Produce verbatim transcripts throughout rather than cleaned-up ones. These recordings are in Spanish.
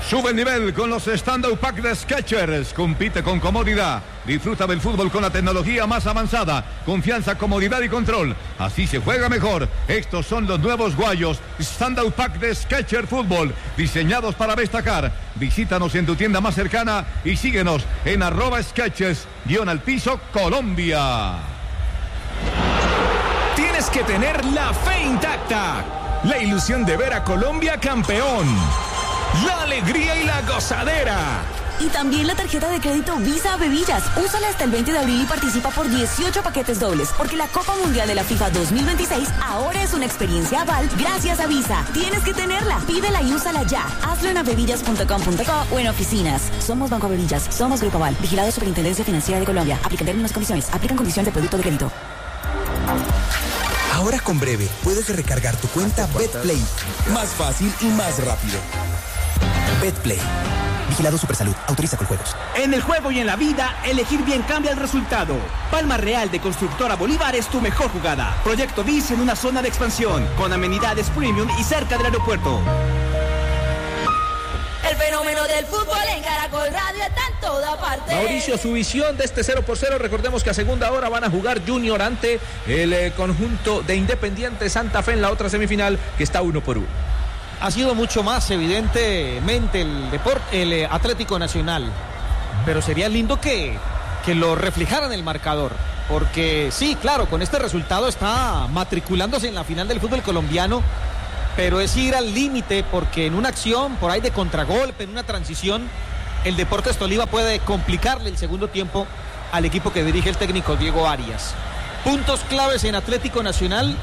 Sube el nivel con los Stand-Up Pack de Skechers. Compite con comodidad. Disfruta del fútbol con la tecnología más avanzada. Confianza, comodidad y control. Así se juega mejor. Estos son los nuevos guayos Stand-Up Pack de Skechers Fútbol, diseñados para destacar. Visítanos en tu tienda más cercana y síguenos en arroba Skechers, guión al piso, Colombia. Tienes que tener la fe intacta. La ilusión de ver a Colombia campeón. La alegría y la gozadera. Y también la tarjeta de crédito Visa Bebillas. Úsala hasta el veinte de abril y participa por dieciocho paquetes dobles. Porque la Copa Mundial de la FIFA dos mil veintiséis ahora es una experiencia aval gracias a Visa. Tienes que tenerla. Pídela y úsala ya. Hazlo en avevillas punto com punto co o en oficinas. Somos Banco Avevillas. Somos Grupo Aval. Vigilado Superintendencia Financiera de Colombia. Aplican términos y condiciones. Aplican condiciones de producto de crédito. Ahora con Breve puedes recargar tu cuenta BetPlay. Más fácil y más rápido. BetPlay. Vigilado Supersalud. Autoriza con juegos. En el juego y en la vida, elegir bien cambia el resultado. Palma Real de Constructora Bolívar es tu mejor jugada. Proyecto B I S en una zona de expansión, con amenidades premium y cerca del aeropuerto. El fenómeno del fútbol en Caracol Radio está en toda parte. Mauricio, su visión de este cero por cero. Recordemos que a segunda hora van a jugar Junior ante el eh, conjunto de Independiente Santa Fe en la otra semifinal, que está uno por uno. Ha sido mucho más evidentemente el deporte, el eh, Atlético Nacional, pero sería lindo que, que lo reflejara en el marcador, porque sí, claro, con este resultado está matriculándose en la final del fútbol colombiano, pero es ir al límite, porque en una acción por ahí de contragolpe, en una transición, el Deportes Tolima puede complicarle el segundo tiempo al equipo que dirige el técnico Diego Arias. Puntos claves en Atlético Nacional,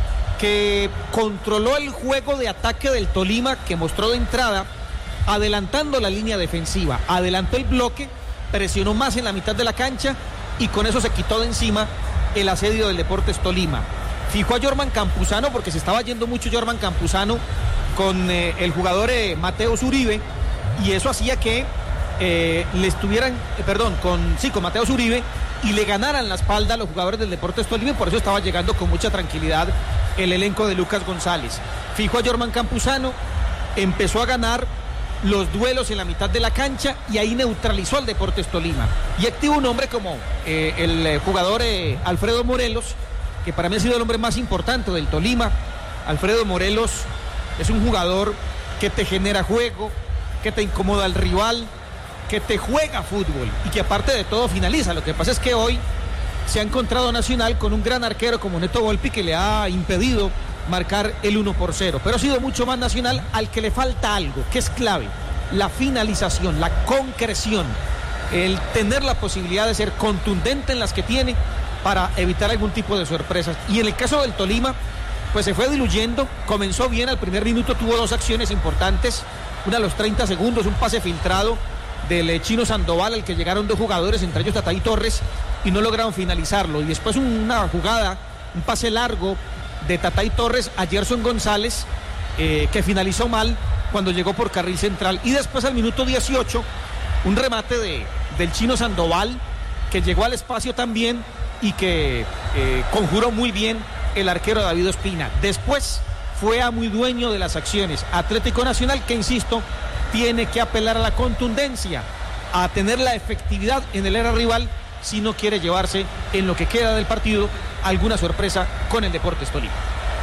que controló el juego de ataque del Tolima, que mostró de entrada, adelantando la línea defensiva, adelantó el bloque, presionó más en la mitad de la cancha y con eso se quitó de encima el asedio del Deportes Tolima. Fijó a Jorman Campuzano, porque se estaba yendo mucho Jorman Campuzano con eh, el jugador eh, Mateo Uribe, y eso hacía que eh, le estuvieran, eh, perdón, con, sí, con Mateo Uribe, y le ganaran la espalda a los jugadores del Deportes Tolima, y por eso estaba llegando con mucha tranquilidad el elenco de Lucas González. Fijó a Jorman Campuzano, empezó a ganar los duelos en la mitad de la cancha y ahí neutralizó al Deportes Tolima. Y activó un hombre como eh, el eh, jugador eh, Alfredo Morelos, que para mí ha sido el hombre más importante del Tolima. Alfredo Morelos es un jugador que te genera juego, que te incomoda al rival, que te juega fútbol y que aparte de todo finaliza. Lo que pasa es que hoy se ha encontrado Nacional con un gran arquero como Neto Volpi, que le ha impedido marcar el uno por cero, pero ha sido mucho más Nacional, al que le falta algo que es clave: la finalización, la concreción, el tener la posibilidad de ser contundente en las que tiene para evitar algún tipo de sorpresas. Y en el caso del Tolima, pues se fue diluyendo. Comenzó bien, al primer minuto tuvo dos acciones importantes, una a los treinta segundos, un pase filtrado del Chino Sandoval, al que llegaron dos jugadores, entre ellos Tatay Torres, y no lograron finalizarlo. Y después una jugada, un pase largo de Tatay Torres a Gerson González, eh, que finalizó mal cuando llegó por carril central. Y después al minuto dieciocho, un remate de, del Chino Sandoval, que llegó al espacio también y que eh, conjuró muy bien el arquero David Ospina. Después fue a muy dueño de las acciones Atlético Nacional, que insisto, tiene que apelar a la contundencia, a tener la efectividad en el área rival, si no quiere llevarse en lo que queda del partido alguna sorpresa con el Deportes Tolima.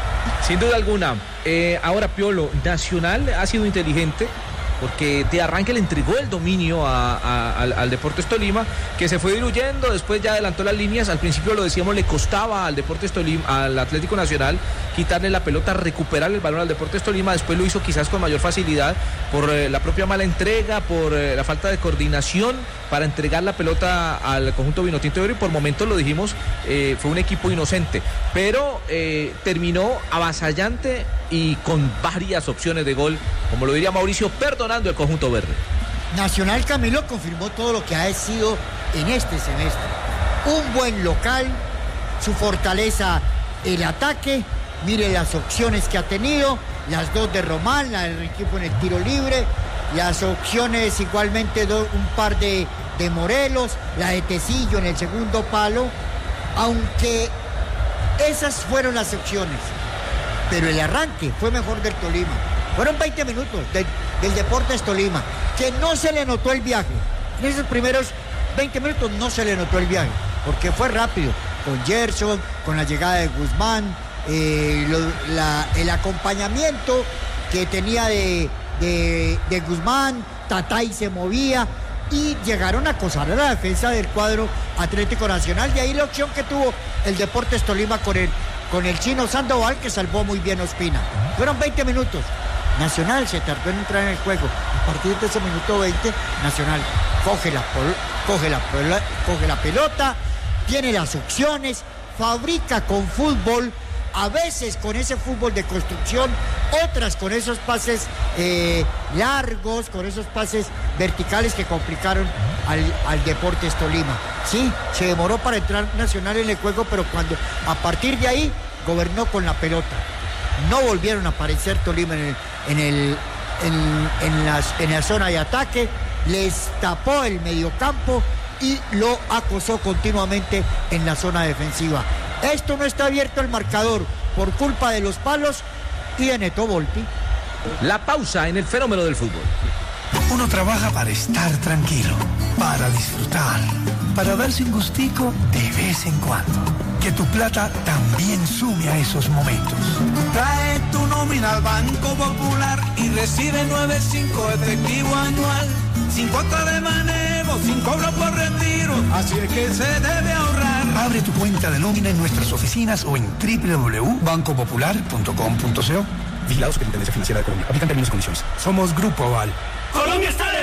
Sin duda alguna. Eh, ahora, Piolo, Nacional ha sido inteligente, porque de arranque le entregó el dominio a, a, al, al Deportes Tolima, que se fue diluyendo, después ya adelantó las líneas. Al principio, lo decíamos, le costaba al Deportes Tolima, al Atlético Nacional, quitarle la pelota, recuperar el balón al Deportes Tolima. Después lo hizo quizás con mayor facilidad por eh, la propia mala entrega, por eh, la falta de coordinación para entregar la pelota al conjunto vinotinto de oro, y por momentos lo dijimos, eh, fue un equipo inocente, pero eh, terminó avasallante y con varias opciones de gol, como lo diría Mauricio, perdonando el conjunto verde. Nacional, Camilo, confirmó todo lo que ha sido en este semestre: un buen local, su fortaleza el ataque. Mire las opciones que ha tenido, las dos de Román, la del equipo en el tiro libre, las opciones igualmente do, un par de, de Morelos, la de Tecillo en el segundo palo, aunque esas fueron las opciones, pero el arranque fue mejor del Tolima, Fueron veinte minutos de, del Deportes Tolima, que no se le notó el viaje. En esos primeros veinte minutos no se le notó el viaje, porque fue rápido, con Gerson, con la llegada de Guzmán, eh, lo, la, el acompañamiento que tenía de, de, de Guzmán, Tatay se movía y llegaron a acosar a la defensa del cuadro Atlético Nacional. De ahí la opción que tuvo el Deportes Tolima con el, con el chino Sandoval, que salvó muy bien Ospina. Fueron veinte minutos. Nacional se tardó en entrar en el juego. A partir de ese minuto veinte, Nacional coge la, coge la, coge la pelota, tiene las opciones, fabrica con fútbol, a veces con ese fútbol de construcción, otras con esos pases eh, largos, con esos pases verticales que complicaron al, al Deportes Tolima. Sí, se demoró para entrar Nacional en el juego, pero cuando a partir de ahí gobernó con la pelota. No volvieron a aparecer Tolima en, el, en, el, en, en, las, en la zona de ataque, les tapó el mediocampo y lo acosó continuamente en la zona defensiva. Esto no está abierto el marcador por culpa de los palos y de Neto Volpi. La pausa en el fenómeno del fútbol. Uno trabaja para estar tranquilo, para disfrutar, para darse un gustico de vez en cuando. Que tu plata también sume a esos momentos. Trae tu nómina al Banco Popular y recibe nueve punto cinco efectivo anual. Sin cuota de manejo, sin cobro por retiro. Así es que se debe ahorrar. Abre tu cuenta de nómina en nuestras oficinas o en doble u doble u doble u punto banco popular punto com punto co. Vigilado Superintendencia Financiera de Colombia. Aplican términos y condiciones. Somos Grupo Aval. Colombia está de